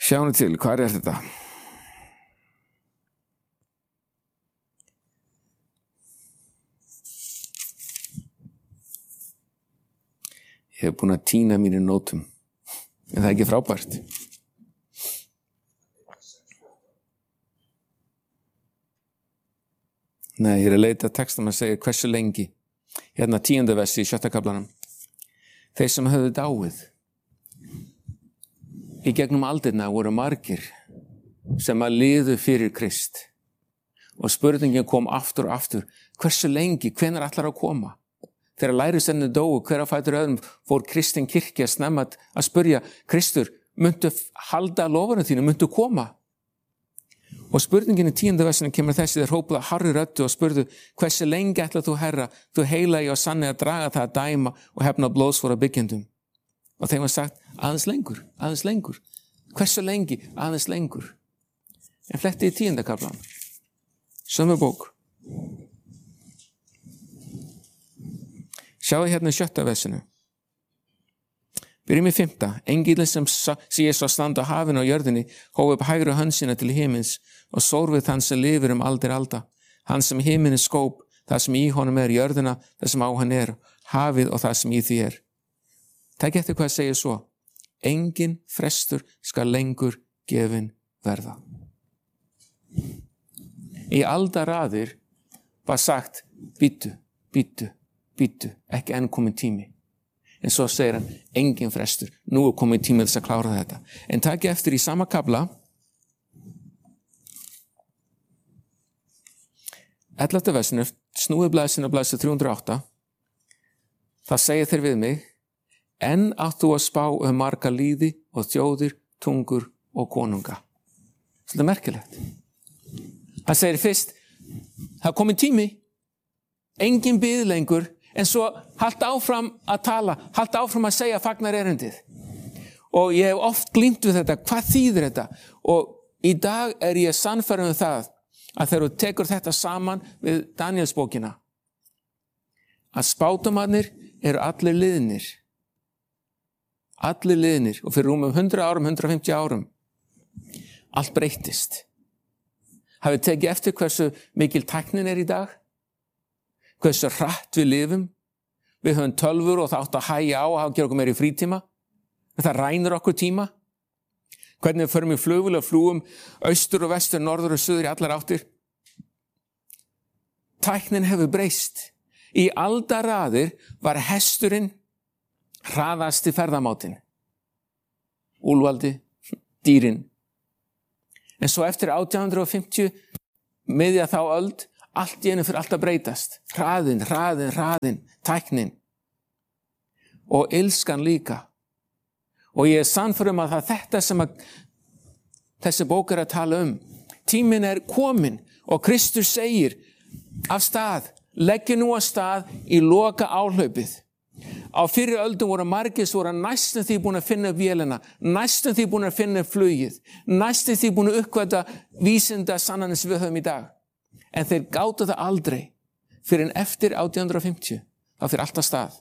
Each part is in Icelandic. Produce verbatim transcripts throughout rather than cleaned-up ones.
Sjáum til, hvað er þetta? Ég hef búin að týna mínir nótum, en það er ekki frábært. Nei, ég er að leita að texta maður segir hversu lengi. Hérna tíunda versi í sjötta kaflanum. Þeir sem höfðu dáið. Í gegnum aldirna voru margir sem að liðu fyrir Krist. Og spurningin kom aftur og aftur. Hversu lengi, hvenær ætlar að koma? Þegar lærisveinarnir dóu, hver á fætur öðrum fór kristin kirkja snemma að spyrja, Kristur, muntu halda loforðum þínu, muntu koma? Og spurningin í tíunda versinu kemur þessi, þeir hópuðu að harri röddu og spurðu, hversu lengi ætlar þú, Herra, þú heilagi og sanni að draga það að dæma og hefna blóðsvora byggjendum? Og þeim var sagt, aðeins lengur, aðeins lengur. Hversu lengi? Aðeins lengur. En fletti í tíunda kaflan. Sömu bók. Sjáðu hérna í sjötta versinu. Byrjum í fimmta. Engillinn sem sé svo standa á hafinu og jörðinni hóf upp hægri hönd sína til himins og sór við þann sem lifir um aldir alda. Hann sem himinin skóp, það sem í honum er jörðina, það sem á hann er, hafið og það sem í því er. Takk eftir hvað segir svo. Engin frestur skal lengur gefin verða. Í aldaraðir var sagt, bíddu, bíddu, bíddu, ekki enn komin tími. En svo segir hann, engin frestur, nú er komin tími þess að klára þetta. En takk eftir í sama kafla, ellefta versinu, snúið blaðsinn og blaðsinn þrjú hundruð og átta, það segir þeir við mig, enn átt þú að spá um marga líði og þjóðir, tungur og konunga. Þetta er merkilegt. Það segir fyrst, það er komin tími, engin bið lengur, en svo halda áfram að tala, halda áfram að segja fagnar erindið. Og ég hef oft glímt við þetta, hvað þýðir þetta? Og í dag er ég sannfærður um það, að þegar þú tekur þetta saman við Danielsbókina, að spátumarnir eru allir liðnir. Allir liðnir, og fyrir rúmum hundrað árum, hundrað og fimmtíu árum. Allt breyttist. Hafið tekið eftir hversu mikil tæknin er í dag? Hversu hratt við lifum? Við höfum tölvur og það átt að hægja á að gera okkur meira í frítíma. Það rænir okkur tíma. Hvernig við förum í flugvél og flúum austur og vestur, norður og suður í allar áttir. Tæknin hefur breyst. Í aldaraðir var hesturinn hraðasti ferðamátin. Úlfaldi, dýrin. En svo eftir átján hundruð og fimmtíu, miðja þá öld, allt í einu fyrir allt að breytast. Hraðin, hraðin, hraðin, tæknin. Og illskan líka. Og ég er sannfærður um að það er þetta sem að, þessi bók er að tala um. Tíminn er komin og Kristur segir af stað, leggja nú af stað í loka áhlaupið. Á fyrir öldum voru margir sem voru næstum því búin að finna vélina, næstum því búin að finna flugið, næstum því búin að uppkvæta vísinda sannanir sem við höfum í dag. En þeir gátu það aldrei fyrir en eftir átján hundruð og fimmtíu, þá fyrir allt af stað.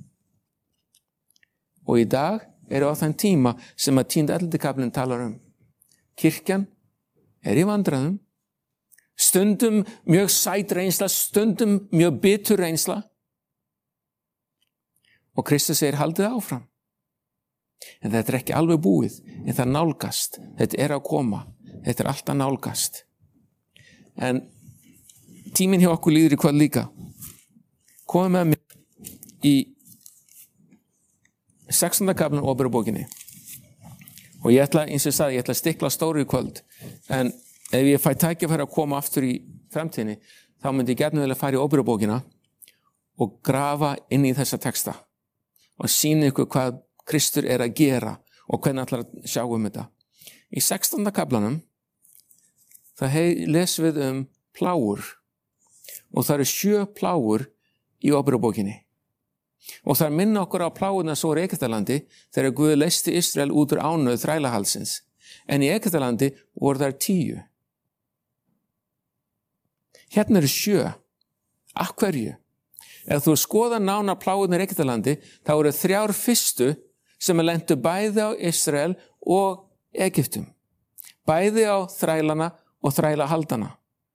Og í dag eru á þann tíma sem að tíunda ellefti kaflinn talar um. Kirkjan er í vandræðum, stundum mjög sæt reynsla, stundum mjög bitur reynsla. Og Kristus segir, haldið áfram. En þetta er ekki alveg búið, en það nálgast. Þetta er að koma. Þetta er alltaf nálgast. En tíminn hjá okkur líður í hvað líka. Komið með mér í sextánda kaflann Óperubókinni. Og ég ætla, eins og ég sagði, ég ætla að stikla stóru í kvöld. En ef ég fæ tækifæri að koma aftur í framtíðinni, þá myndi ég gjarnan vilja fara í Óperubókina og grafa inn í þessa texta. Og sýna ykkur hvað Kristur er að gera og hvernig ætlar að sjá um þetta. Í sextánda kaflanum það lesum við um plágur og það eru sjö plágur í Óperubókinni. Og það minna okkur á plágurna svo í Egyptalandi þegar Guð leysti Ísrael út úr ánauð þrælahalsins. En í Egyptalandi voru þær tíu. Hérna eru sjö. Af hverju? Ef þú skoðar nánar plágurnar í Egyptalandi, þá eru þrjár fyrstu sem lentu bæði á Ísrael og Egyptum. bæði á þrælana og þrælahaldana.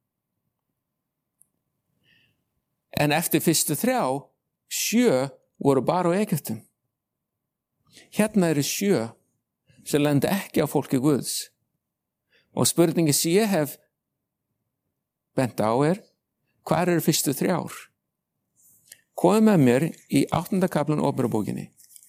En eftir fyrstu þrjá, sjö voru bara á Egyptum. Hérna eru sjö sem lenda ekki á fólki Guðs. Og spurningi sem ég hef bent á er, hvar eru fyrstu þrjár? Komið með mér í áttunda kaflan Óperubókinni.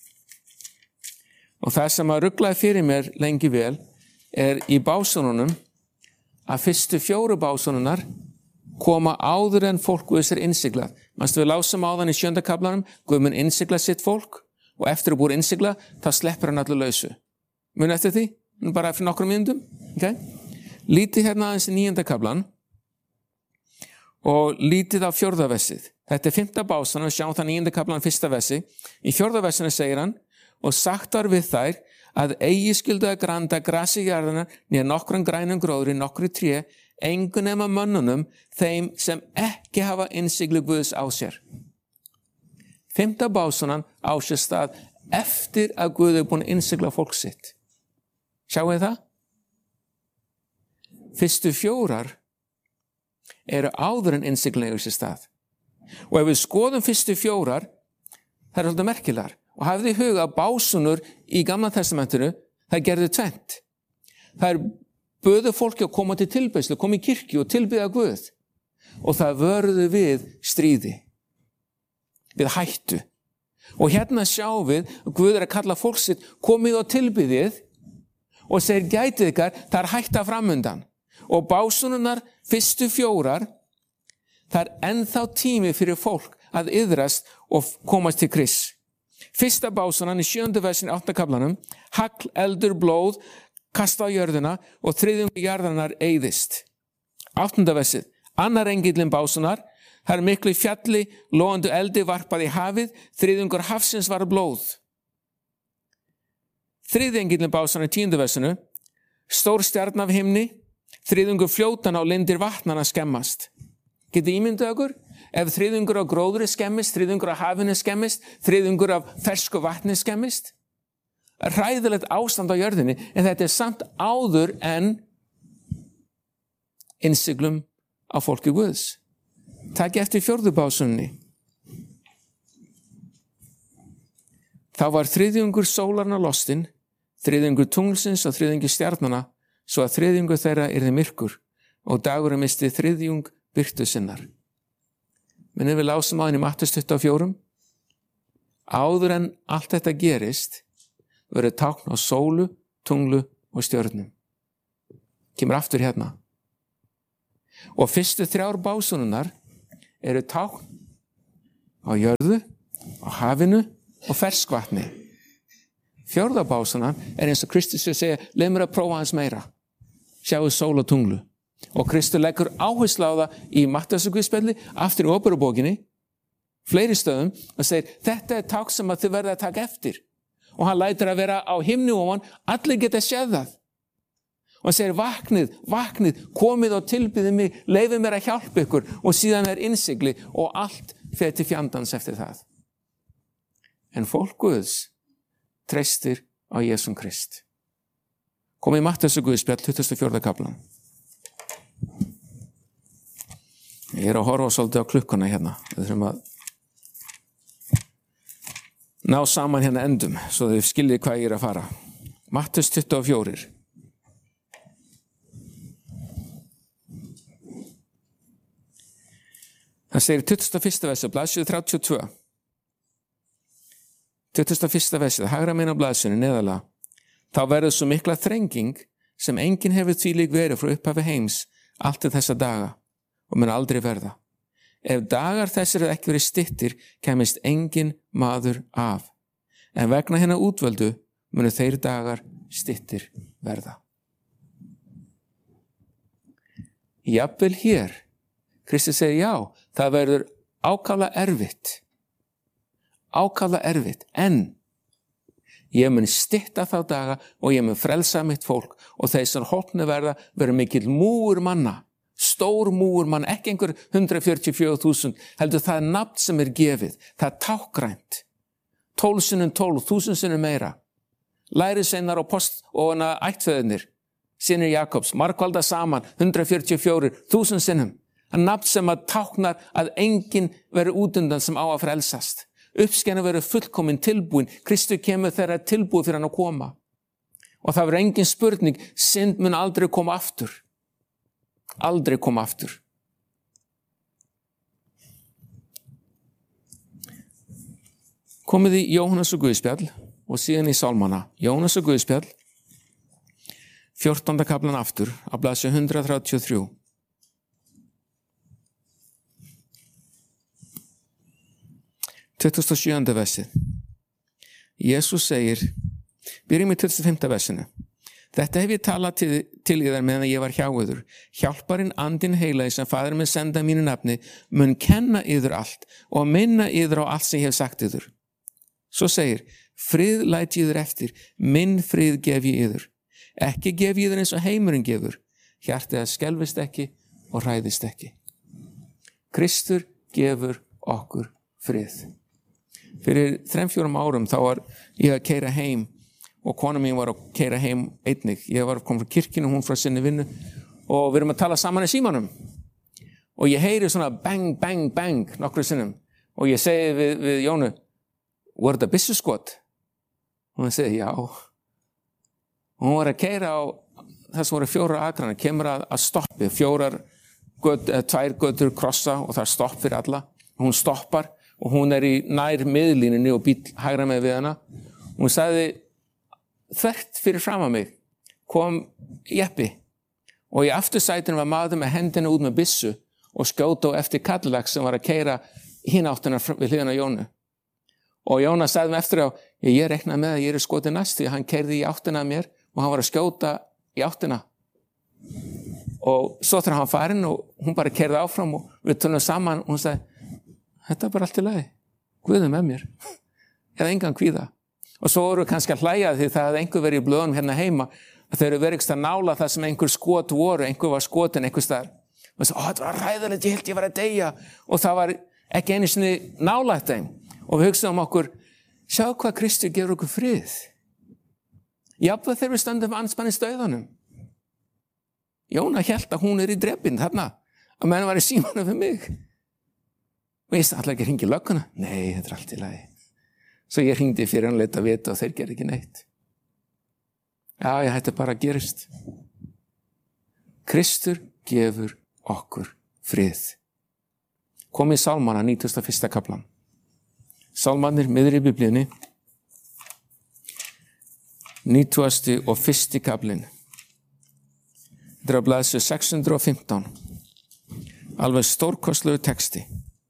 Og það sem að ruglaði fyrir mér lengi vel er í básonunum að fyrstu fjóru básonunnar koma áður en fólk Guðs er innsiglað. Manstu við lásum áðan í sjönda kaflanum, Guð mun innsigla sitt fólk og eftir að búið innsigla, þá sleppur hann allir lausu. Muni eftir því? Bara fyrir nokkrum mínútum. Okay? Lítið hérna aðeins í níunda kaflan og lítið á fjórða versið. Þetta er fimmta básan og sjáum það níunda kaflan fyrsta versi. Í fjórða versinu segir hann, og sagt var við þær að eigi skyldu að granda grasi jarðarinnar nýja nokkran grænum gróðri, nokkru tré, engu nema mönnunum, þeim sem ekki hafa innsiglu Guðs á sér. Fimmta básunan á sér stað eftir að Guð er búin að innsigla fólk sitt. Sjáu þið það? Fyrstu fjórar eru áður en innsiglun eigur sér stað. Og ef við skoðum fyrstu fjórar, það er svolítið merkilegar. Og hafið í huga að básunur í Gamla testamentinu, það gerðu tvennt. Það er böðu fólki að koma til tilbeiðslu, koma í kirkju og tilbiðja Guð. Og það vörðu við stríði, við hættu. Og hérna sjáum við að Guð er að kalla fólk sitt, komið og tilbiðið og segir gætið ykkar, það er hætta framundan. Og básununar fyrstu fjórar, það er ennþá tími fyrir fólk að iðrast og komast til Krists. Fyrsta básunan í sjöndu versin áttunda kaflanum, hagl, eldur, blóð, kasta á jörðina og þriðjungur jarðarinnar eyðist. Áttunda versið, annar engillinn básunar, það er miklu fjalli, logandi eldi varpað í hafið, þriðjungur hafsins var blóð. Þriðji engillinn básunar í tíundu versinu, stór stjarna af himni, þriðjungur fljótana og lindir vatnana skemmast. Getið ímyndað okkur? Ef þriðjungur af gróðri skemmist, þriðjungur af hafinu skemmist, þriðjungur af fersku vatni skemmist. Hræðilegt ástand á jörðinni, en þetta er samt áður en innsiglum á fólki Guðs. Takk eftir fjórðu básunni. Þá var þriðjungur sólarna lostinn, þriðjungur tunglsins og þriðjungur stjarnana, svo að þriðjungur þeirra yrði myrkur og dagurinn misti þriðjung birtu sinnar. Minnum við lásum á henni Mattheus tuttugu og fjögur. Áður en allt þetta gerist, verður tákn á sólu, tunglu og stjörnum. Kemur aftur hérna. Og fyrstu þrjár básununnar eru tákn á jörðu, á hafinu og ferskvatni. Fjórða básunan er eins og Kristus segja, leið mér að prófa hans meira. Sjáu sól og tunglu. Og Kristur leggur áherslu á það í Matteusarguðspjalli, aftur í Óperubókinni, fleiri stöðum, og segir, þetta er tákn sem að þið verða að taka eftir. Og hann lætur að vera á himni og hann, allir geta séð það. Og hann segir, vaknið, vaknið, komið og tilbyðið mig, leifið mér að hjálpa ykkur, og síðan er innsigli og allt fer til fjandans eftir það. En fólk Guðs treystir á Jesúm Krist. Komið í Matteusarguðspjall, tuttugasta og fjórða kaflan. Ég er að horfa svolítið á klukkuna hérna. Við þurfum að ná saman hérna endum, svo þau skiljið hvað ég er að fara. Matteus tuttugu og fjögur. Það segir tuttugasta og fyrsta versi, blaðsíðu þrjátíu og tvö. tuttugasta og fyrsta versi, hægra megin á blaðsíðunni neðarlega. Þá verður svo mikla þrenging sem enginn hefur þvílík verið frá upphafi heims allt til þessa daga og mun aldrei verða. Ef dagar þessir ekki verið styttir, kemist engin maður af. En vegna hennar útvöldu munu þeir dagar styttir verða. Jafnvel hér, Kristur segir já, það verður ákaflega erfitt. Ákaflega erfitt, en ég mun stytta þá daga og ég mun frelsa mitt fólk og þeir sem hólpni verða verður mikill múur manna. Stór múur mann, ekki einhver hundrað fjörutíu og fjögur þúsund, heldur það er nafn sem er gefið, það er tákgrænt. Tólf sinnum tólf, þúsund sinnum meira. Lærisveinar og post og ættfeðurnir synir Jakobs, margfaldað saman, hundrað fjörutíu og fjögur, þúsund sinnum. Það nafn sem að táknar að enginn verður útundan sem á að frelsast. Uppskenan verður fullkomin tilbúin. Kristur kemur þegar er tilbúið fyrir hann að koma. Og það verður engin spurning, synd mun aldrei koma aftur. Aldrei koma aftur. Komið í Jóhannes og Guðspjall og síðan í Sálmana. Jóhannes og Guðspjall, fjórtánda kaflan aftur, á blaðsíðu hundrað þrjátíu og þrjú. tuttugasta og sjöunda versið. Jesús segir, byrjum í tuttugasta og fimmta versinu. Þetta hef ég talað til, til í þær meðan ég var hjá yður. Hjálparinn andinn heilagi sem faðir minn senda mínu nafni mun kenna yður allt og minna yður á allt sem ég hef sagt yður. Svo segir, frið læt ég yður eftir, minn frið gef ég yður. Ekki gef ég yður eins og heimurinn gefur. Hjartið að skelfist ekki og hræðist ekki. Kristur gefur okkur frið. Fyrir þrem fjórum árum þá var ég að keyra heim og kona mín var að keyra heim einnig. Ég var að koma frá kirkjunu, hún frá sinni vinnu og við erum að tala saman í símanum. Og ég heyri svona bang, bang, bang nokkru sinnum og ég segi við, við Jónu, voru þetta byssuskot? Og hún segi, já. Og hún var að keyra á, þess voru fjórar akrana, kemur að, að stoppi, fjórar, göt, tvær götur krossa og það er stopp fyrir alla. Hún stoppar og hún er í nær miðlínunni og bíll hægra með við hana. Hún sagði, þvert fyrir fram að mig, kom jeppi og í aftursætinu var maður með hendina út með byssu og skjóta á eftir Cadillac sem var að keyra hinn áttina við hliðina á Jónu. Og Jóna sagði mig eftir á, ég reknaði með að ég er skotið næst því hann keyrði í áttina að mér og hann var að skjóta í áttina. Og svo þegar hann farinn og hún bara keyrði áfram og við tölum saman og hún sagði, þetta er bara allt í lagi, Guð er með mér, ég hafði engan kvíða. Og svo voru kannski að hlæja því það hefði einhver verið í blöðunum hérna heima, að þeir eru verið ekki að nála það sem einhver skot voru, einhver var skotin einhver staðar. Og svo, ó, þetta var ræðilegt, ég held ég var að deyja, og það var ekki einu sinni nálægt þeim. Og við hugsaðum okkur, sjá hvað Kristur gefur okkur frið. Jafnvel þegar við stöndum andspænis dauðanum. Jóna hélt að hún er í drepinn þarna, að menn var í símanum fyrir mig. Og ég sagði, allar ekki hringi lögguna? Nei, þetta er allt í lagi. Svo ég hringdi fyrir hann leita að vita og þeir gerði ekki neitt. Já, ég hætti bara að gerist. Kristur gefur okkur frið. Kom í Sálmana, nítugasta og fyrsta kaflan. Sálmarnir miðri í Biblíunni. nítugasti og fyrsti kaflinn. Þetta er á blaðsíðu sex hundruð og fimmtán. Alveg stórkostlegu texti.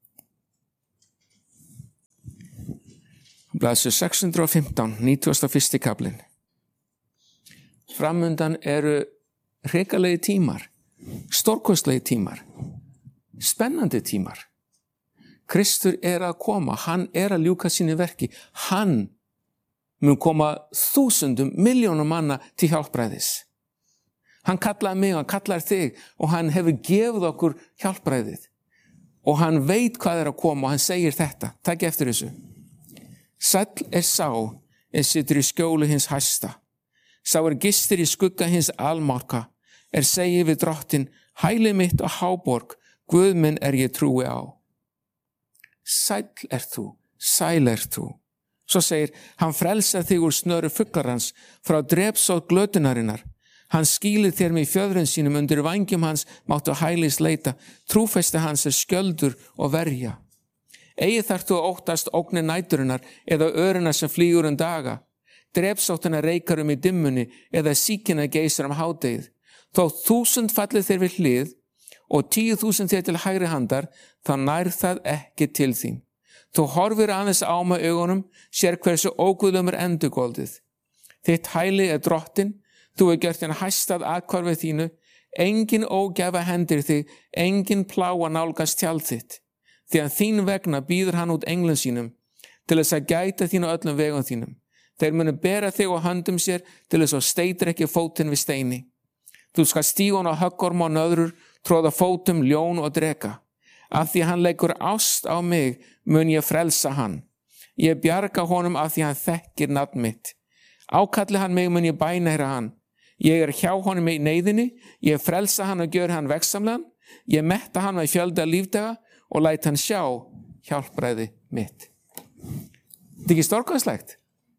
Blaðsíðu sex hundruð og fimmtán, nítugasta og fyrsti kaflinn. Framundan eru hrikalegi tímar, stórkostlegi tímar, spennandi tímar. Kristur er að koma, hann er að ljúka sínu verki, hann mun koma þúsundum, miljónum manna til hjálpræðis. Hann kallaði mig, hann kallaði þig og hann hefur gefið okkur hjálpræðið og hann veit hvað er að koma og hann segir þetta, takk eftir þessu. Sæll er sá er situr í skjólu hins hæsta. Sá er gistir í skugga hins almáttuga, er segið við drottin, hæli mitt og háborg, Guð minn er ég trúi á. Sæll er þú, sæl er þú. Svo segir, hann frelsar þig úr snöru fuglarans, frá drepsótt glötunarinnar. Hann skýlir þér með fjöðrun sínum, undir vængjum hans máttu hælis leita, trúfesti hans er skjöldur og verja. Eigi þarf þú að óttast ógnir næturinnar eða örina sem flýgur um daga. Drepsóttina reikar um í dimmunni eða síkina geysar um hádegið. Þó þúsund fallið þér við hlið og tíu þúsund þér til hægri handar, þá nær það ekki til þín. Þú horfir aðeins á með augunum, sér hversu óguðlumur endurgoldið. Þitt hæli er drottin, þú er gjört en hæstað aðhvarfið þínu, engin ógæfa hendir þig, engin pláa nálgast tjald þitt. Því að þín vegna býður hann út englum sínum, til þess að gæta þín á öllum vegum þínum. Þeir munu bera þig á höndum sér, til þess að steytir ekki fótinn við steini. Þú skal stíga hann á höggorm og nöðrur, tróða fótum, ljón og dreka. Af því hann leggur ást á mig, mun ég frelsa hann. Ég bjarga honum af því hann þekkir nafn mitt. Ákalli hann mig, mun ég bænheyra hann. Ég er hjá honum í neyðinni, ég frelsa hann og gjör hann vegsamlegan, ég metta hann með fjölda lífdaga og læt hann sjá hjálpræði mitt. Þetta er ekki stórkostlegt?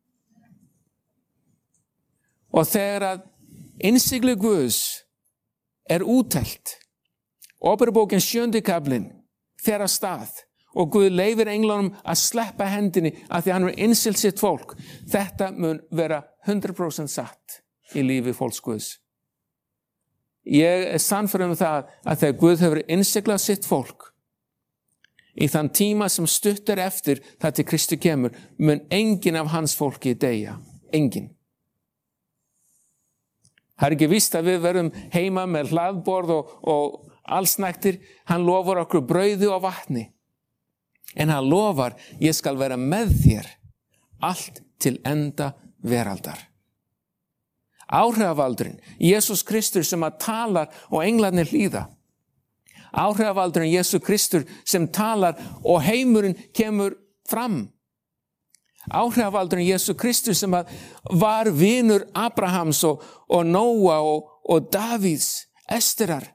Og þegar að innsigli Guðs er úttelt, Åpenbaringen sjöndi kablinn fer af stað og Guð leyfir englunum að sleppa hendinni af því hann er innsilt sitt fólk. Þetta mun vera hundrað prósent satt í lífi fólks Guðs. Ég er sannfærður um það að þegar Guð hefur innsiglað sitt fólk í þann tíma sem stutt er eftir það til Kristi kemur, mun enginn af hans fólki deyja. Enginn. Það er ekki víst að við verum heima með hlaðborð og, og allsnægtir. Hann lofar okkur brauði og vatni. En hann lofar, ég skal vera með þér allt til enda veraldar. Áhrifavaldurinn, Jesús Kristur sem að talar og englarnir hlýða. Áhrifavaldurinn, Jesús Kristur sem talar og heimurinn kemur fram. Áhrifavaldurinn, Jesús Kristur sem að var vinur Abrahams og, og Nóa og, og Davíðs, Esterar.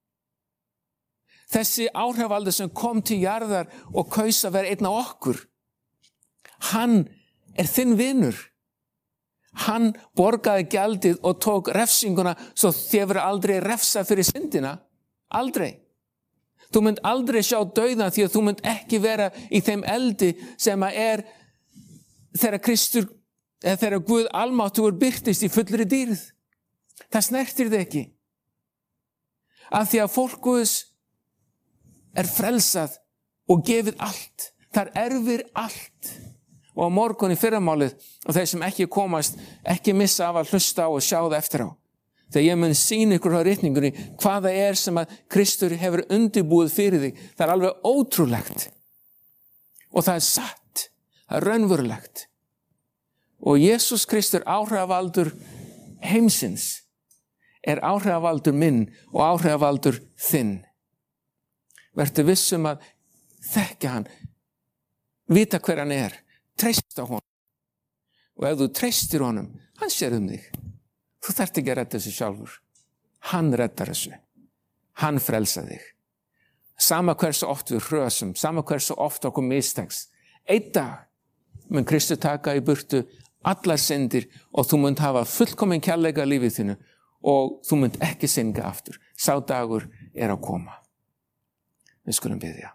Þessi áhrifavaldur sem kom til jarðar og kaus að vera einn af okkur. Hann er þinn vinur. Hann borgaði gjaldið og tók refsinguna svo þér verður aldrei refsa fyrir syndina. Aldrei. Þú mynd aldrei sjá dauðan því að þú mynd ekki vera í þeim eldi sem að er þegar Kristur, eða þegar Guð almáttugur birtist í fullri dýrð. Það snertir þig ekki. Af því að fólk Guðs er frelsað og gefið allt. Það erfir allt. Og á morgun í fyrramálið, og þeir sem ekki komast, ekki missa af að hlusta á og sjá það eftir á. Þegar ég mun sýna ykkur á ritningunni hvað það er sem að Kristur hefur undirbúið fyrir þig. Það er alveg ótrúlegt. Og það er satt. Það er raunverulegt. Og Jesús Kristur, áhrifavaldur heimsins, er áhrifavaldur minn og áhrifavaldur þinn. Vertu vissum að þekkja hann, vita hver hann er, treysta honum. Og ef þú treystir honum, hann sér um þig. Þú þarft ekki að redda þessu sjálfur. Hann reddar þessu. Hann frelsa þig. Sama hversu oft við hrösum, sama hversu oft okkur mistekst. Einn dag mun Kristur taka í burtu allar syndir og þú munt hafa fullkominn kærleika í lífið þínu og þú munt ekki synga aftur. Sá dagur er að koma. Við skulum biðja.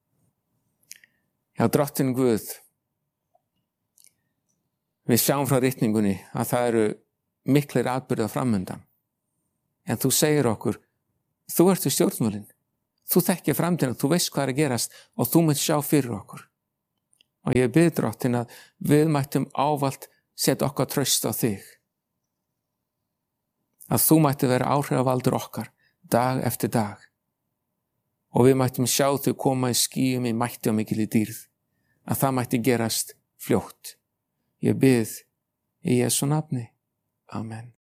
Já, drottinn Guð, við sjáum frá ritningunni að það eru miklir atburðir framundan. En þú segir okkur, þú ert í stjórnvölinn. Þú þekkir framtíðina, þú veist hvað er að gerast og þú munt sjá fyrir okkur. Og ég bið drottinn að við mættum ávallt setja okkar traust á þig. Að þú mætti vera áhrifavaldur okkar dag eftir dag. Og við mættum sjá þau koma í skýjum í mætti og mikil í dýrð. Að það mætti gerast fljótt. Ég bið í Jesú nafni. Amen.